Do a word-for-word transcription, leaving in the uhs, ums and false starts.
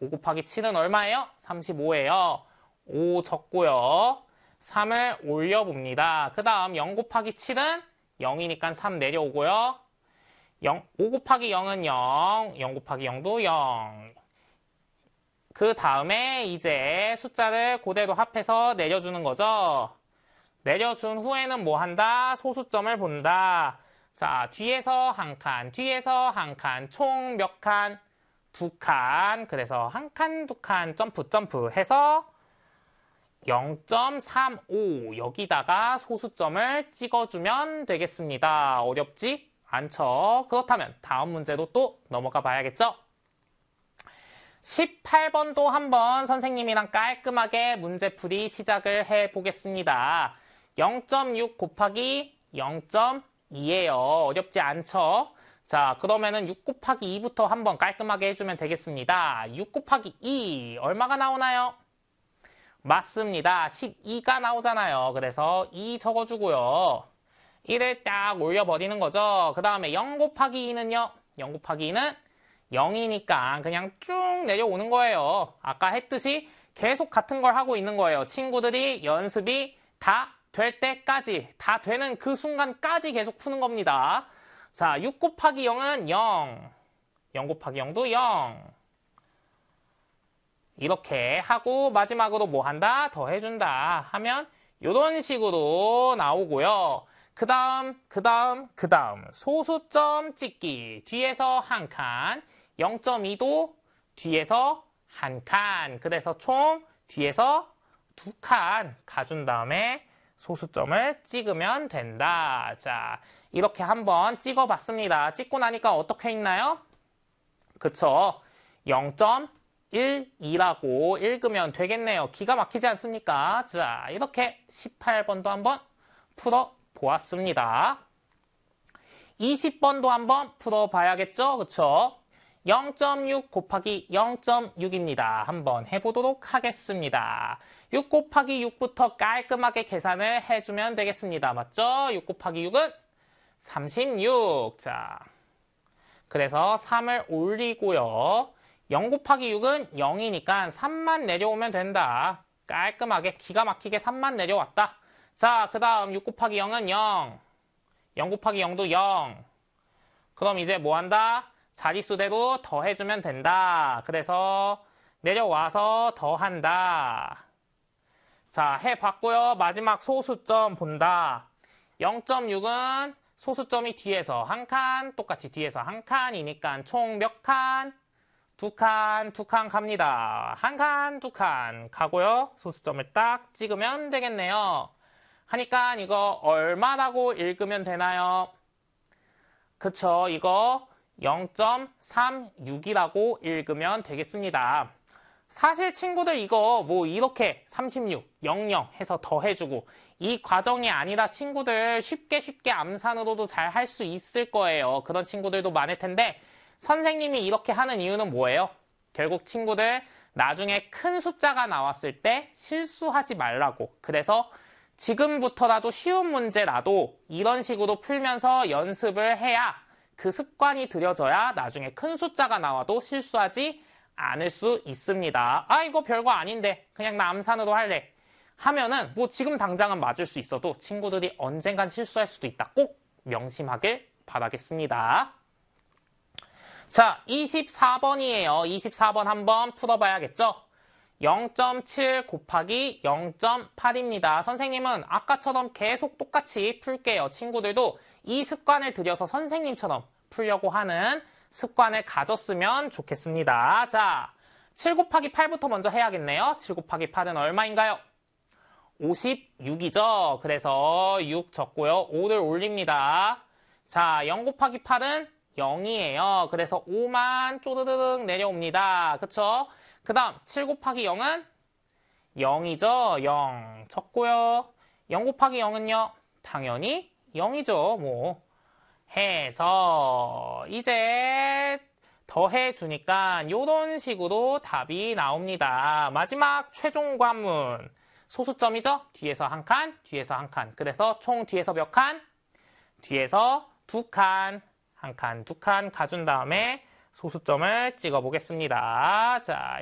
오 곱하기 칠은 얼마예요? 삼십오예요. 오 적고요. 삼을 올려봅니다. 그 다음 영 곱하기 칠은 영이니까 삼 내려오고요. 영, 오 곱하기 영은 영, 영 곱하기 영도 영. 그 다음에 이제 숫자를 그대로 합해서 내려주는 거죠. 내려준 후에는 뭐 한다? 소수점을 본다. 자, 뒤에서 한 칸, 뒤에서 한 칸, 총 몇 칸? 두 칸. 그래서 한 칸, 두 칸, 점프, 점프 해서 영 점 삼오 여기다가 소수점을 찍어주면 되겠습니다. 어렵지 않죠? 그렇다면 다음 문제로 또 넘어가 봐야겠죠? 십팔 번도 한번 선생님이랑 깔끔하게 문제풀이 시작을 해보겠습니다. 영 점 육 곱하기 영 점 이예요. 어렵지 않죠? 자, 그러면은 육 곱하기 이부터 한번 깔끔하게 해주면 되겠습니다. 육 곱하기 이 얼마가 나오나요? 맞습니다. 십이가 나오잖아요. 그래서 이 적어주고요. 일을 딱 올려버리는 거죠. 그 다음에 영 곱하기 이는요? 영 곱하기 이는 영이니까 그냥 쭉 내려오는 거예요. 아까 했듯이 계속 같은 걸 하고 있는 거예요. 친구들이 연습이 다 될 때까지, 다 되는 그 순간까지 계속 푸는 겁니다. 자, 육 곱하기 영은 영, 영 곱하기 영도 영. 이렇게 하고 마지막으로 뭐 한다? 더해준다 하면 이런 식으로 나오고요. 그 다음, 그 다음, 그 다음 소수점 찍기. 뒤에서 한 칸, 영 점 이도 뒤에서 한 칸. 그래서 총 뒤에서 두 칸 가준 다음에 소수점을 찍으면 된다. 자, 이렇게 한번 찍어봤습니다. 찍고 나니까 어떻게 읽나요? 그쵸? 영 점 일이라고 읽으면 되겠네요. 기가 막히지 않습니까? 자, 이렇게 십팔 번도 한번 풀어보았습니다. 이십 번도 한번 풀어봐야겠죠? 그쵸? 영 점 육 곱하기 영 점 육입니다. 한번 해보도록 하겠습니다. 육 곱하기 육부터 깔끔하게 계산을 해주면 되겠습니다. 맞죠? 육 곱하기 육은 삼십육. 자, 그래서 삼을 올리고요. 영 곱하기 육은 영이니까 삼만 내려오면 된다. 깔끔하게 기가 막히게 삼만 내려왔다. 자, 그 다음 육 곱하기 영은 영. 영 곱하기 영도 영. 그럼 이제 뭐 한다? 자릿수대로 더해주면 된다. 그래서 내려와서 더한다. 자, 해봤고요. 마지막 소수점 본다. 영 점 육은 소수점이 뒤에서 한 칸, 똑같이 뒤에서 한 칸이니까 총 몇 칸? 두 칸, 두 칸 갑니다. 한 칸, 두 칸 가고요. 소수점을 딱 찍으면 되겠네요. 하니까 이거 얼마라고 읽으면 되나요? 그쵸, 이거 영 점 삼육이라고 읽으면 되겠습니다. 사실 친구들 이거 뭐 이렇게 삼십육, 영영 해서 더해주고 이 과정이 아니라 친구들 쉽게 쉽게 암산으로도 잘 할 수 있을 거예요. 그런 친구들도 많을 텐데 선생님이 이렇게 하는 이유는 뭐예요? 결국 친구들 나중에 큰 숫자가 나왔을 때 실수하지 말라고. 그래서 지금부터라도 쉬운 문제라도 이런 식으로 풀면서 연습을 해야 그 습관이 들여져야 나중에 큰 숫자가 나와도 실수하지 않을 수 있습니다. 아, 이거 별거 아닌데 그냥 나 암산으로 할래 하면은 뭐 지금 당장은 맞을 수 있어도 친구들이 언젠간 실수할 수도 있다. 꼭 명심하길 바라겠습니다. 자, 이십사 번이에요. 이십사 번 한번 풀어봐야겠죠? 영 점 칠 곱하기 영 점 팔입니다. 선생님은 아까처럼 계속 똑같이 풀게요. 친구들도 이 습관을 들여서 선생님처럼 풀려고 하는 습관을 가졌으면 좋겠습니다. 자, 칠 곱하기 팔부터 먼저 해야겠네요. 칠 곱하기 팔은 얼마인가요? 오십육이죠. 그래서 육 적고요. 오를 올립니다. 자, 영 곱하기 팔은 영이에요. 그래서 오만 쪼르르륵 내려옵니다. 그쵸? 그 다음 칠 곱하기 영은 영이죠. 영 적고요. 영 곱하기 영은요? 당연히 영이죠. 뭐 해서 이제 더해주니까 이런 식으로 답이 나옵니다. 마지막 최종 관문 소수점이죠. 뒤에서 한 칸, 뒤에서 한 칸. 그래서 총 뒤에서 몇 칸? 뒤에서 두 칸. 한 칸, 두 칸 가준 다음에 소수점을 찍어 보겠습니다. 자,